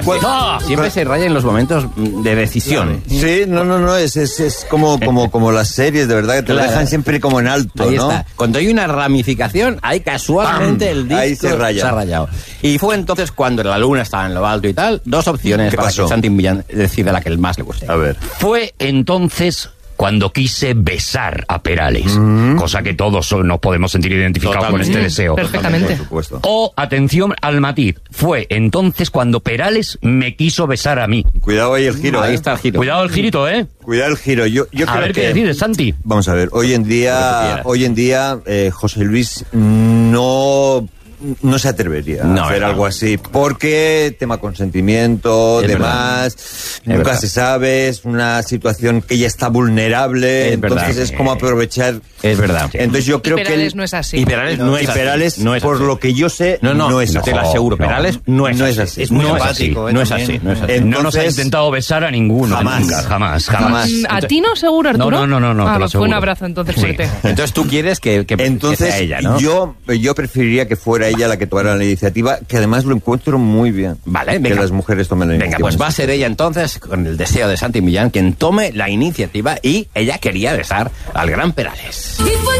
Siempre se raya en los momentos de decisión. Sí, no, es como las series, de verdad, que te lo dejan siempre como en alto, ahí ¿no? está. Cuando hay una ramificación, ahí casualmente el disco ahí se ha rayado. Y fue entonces cuando la luna estaba en lo alto y tal, dos opciones para que Santi Millán decida la que el más le guste. A ver. Fue entonces cuando quise besar a Perales, cosa que todos nos podemos sentir identificados con este deseo. Perfectamente. Por supuesto. O, atención al matiz, fue entonces cuando Perales me quiso besar a mí. Cuidado ahí el giro, Ahí está el giro. Cuidado el girito, ¿eh? Cuidado el giro. Yo A creo ver que... qué decides, Santi. Vamos a ver, hoy en día José Luis no se atrevería a hacer algo así, porque tema consentimiento, demás, nunca se sabe, es una situación que ella está vulnerable, entonces es como aprovechar. Es verdad. Entonces yo creo que Perales no es así. Y Perales no es así. Perales, No es por así. lo que yo sé, no es así. Te lo aseguro, Perales no es así. Es muy no empático, no es así. No es así. No nos ha Entonces, intentado besar a ninguno. Jamás. Nunca, jamás. ¿A ti no, seguro, Arturo? No, te lo pues fue aseguro. un abrazo entonces fuerte. Entonces tú quieres que entonces sea ella, ¿no? yo preferiría que fuera ella la que tomara la iniciativa, que además lo encuentro muy bien. Vale, que venga. las mujeres tomen la iniciativa. Venga, pues va a ser ella entonces, con el deseo de Santi Millán, quien tome la iniciativa, y ella quería besar al gran Perales.